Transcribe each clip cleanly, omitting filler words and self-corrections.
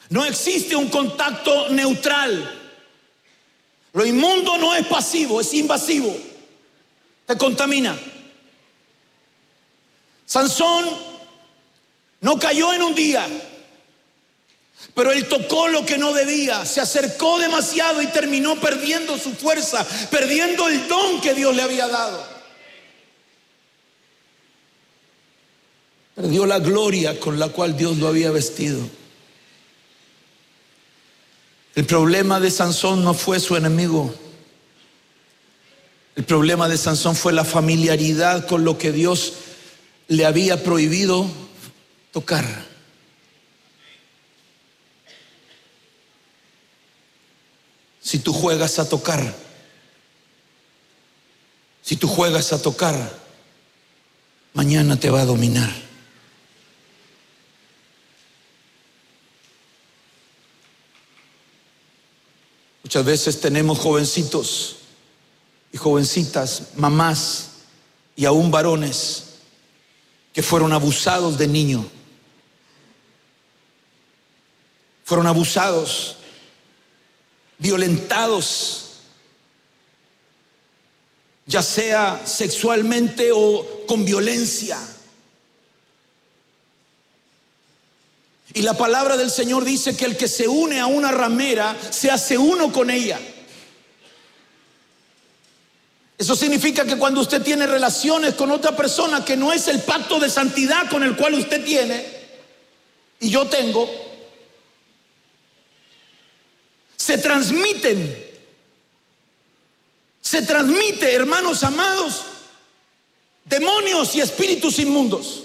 No existe un contacto neutral. Lo inmundo no es pasivo, es invasivo. Te contamina. Sansón no cayó en un día, pero él tocó lo que no debía. Se acercó demasiado y terminó perdiendo su fuerza, perdiendo el don que Dios le había dado. Perdió la gloria con la cual Dios lo había vestido. El problema de Sansón no fue su enemigo. El problema de Sansón fue la familiaridad con lo que Dios le había prohibido tocar. Si tú juegas a tocar, mañana te va a dominar. Muchas veces tenemos jovencitos y jovencitas, mamás y aún varones que fueron abusados de niño. Fueron abusados, violentados, ya sea sexualmente o con violencia. Y la palabra del Señor dice que el que se une a una ramera se hace uno con ella. Eso significa que cuando usted tiene relaciones con otra persona que no es el pacto de santidad con el cual usted tiene y yo tengo, se transmite, hermanos amados, demonios y espíritus inmundos.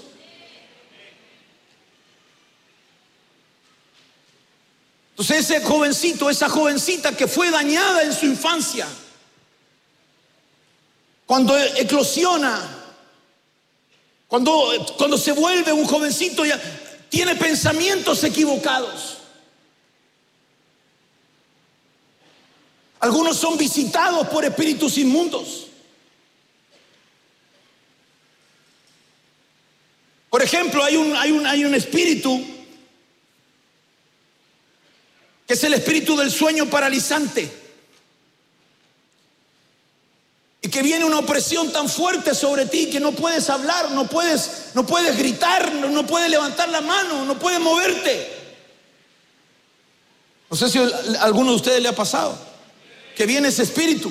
Entonces ese jovencito, esa jovencita que fue dañada en su infancia, cuando eclosiona, cuando se vuelve un jovencito, ya tiene pensamientos equivocados. Algunos son visitados por espíritus inmundos. Por ejemplo, hay un espíritu que es el espíritu del sueño paralizante. Y que viene una opresión tan fuerte sobre ti que no puedes hablar, no puedes gritar, no puedes levantar la mano, no puedes moverte. No sé si a alguno de ustedes le ha pasado que viene ese espíritu.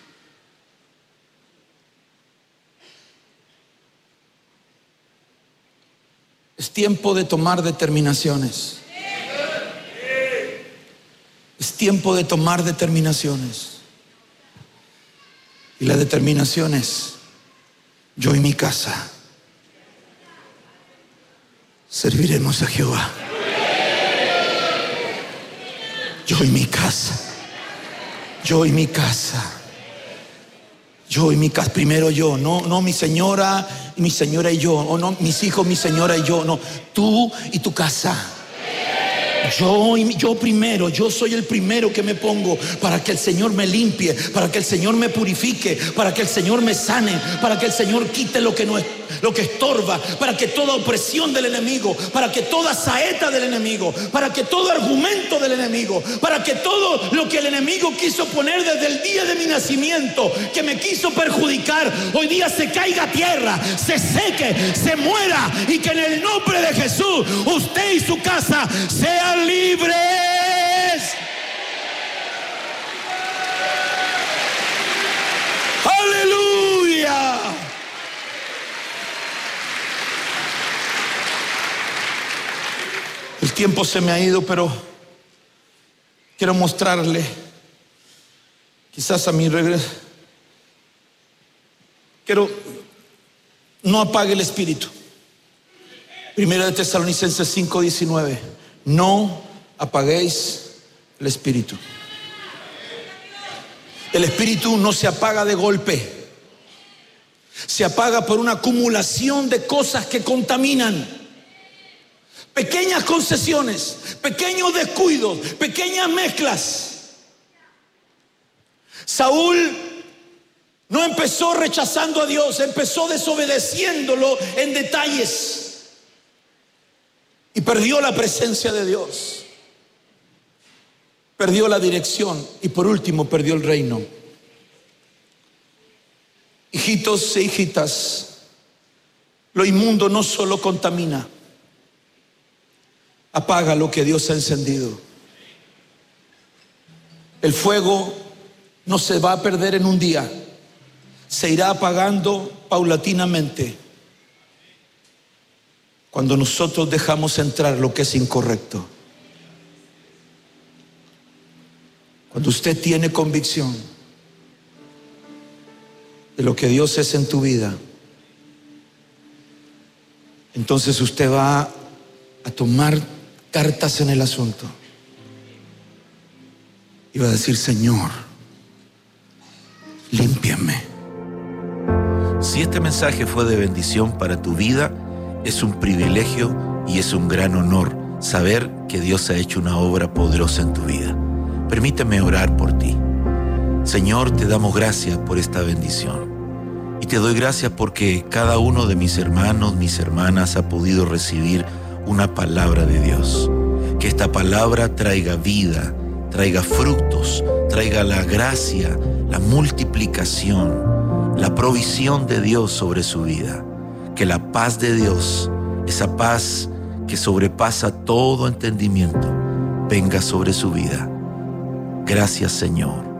Es tiempo de tomar determinaciones. Es tiempo de tomar determinaciones. Y la determinación es: yo y mi casa serviremos a Jehová. Yo y mi casa. Yo y mi casa. Yo y mi casa. Primero yo, no mi señora y yo, o no mis hijos, mi señora y yo, no, tú y tu casa. Yo primero, yo soy el primero que me pongo para que el Señor me limpie, para que el Señor me purifique, para que el Señor me sane, para que el Señor quite lo que estorba, para que toda opresión del enemigo, para que toda saeta del enemigo, para que todo argumento del enemigo, para que todo lo que el enemigo quiso poner desde el día de mi nacimiento, que me quiso perjudicar, hoy día se caiga a tierra, se seque, se muera, y que en el nombre de Jesús usted y su casa sean libres. Aleluya. El tiempo se me ha ido, pero quiero mostrarle, quizás a mi regreso, no apague el espíritu. Primera de Tesalonicenses 5:19. No apaguéis el espíritu. El espíritu no se apaga de golpe. Se apaga por una acumulación de cosas que contaminan. Pequeñas concesiones, pequeños descuidos, pequeñas mezclas. Saúl no empezó rechazando a Dios, empezó desobedeciéndolo en detalles y perdió la presencia de Dios. perdió la dirección y por último perdió el reino. Hijitos e hijitas, lo inmundo no solo contamina, apaga lo que Dios ha encendido. El fuego no se va a perder en un día, se irá apagando paulatinamente cuando nosotros dejamos entrar lo que es incorrecto. Cuando usted tiene convicción de lo que Dios es en tu vida, entonces usted va a tomar cartas en el asunto y va a decir: Señor, límpiame. Si este mensaje fue de bendición para tu vida, es un privilegio y es un gran honor saber que Dios ha hecho una obra poderosa en tu vida. Permíteme orar por ti. Señor, te damos gracias por esta bendición. Y te doy gracias porque cada uno de mis hermanos, mis hermanas ha podido recibir una palabra de Dios. Que esta palabra traiga vida, traiga frutos, traiga la gracia, la multiplicación, la provisión de Dios sobre su vida. Que la paz de Dios, esa paz que sobrepasa todo entendimiento, venga sobre su vida. Gracias, Señor.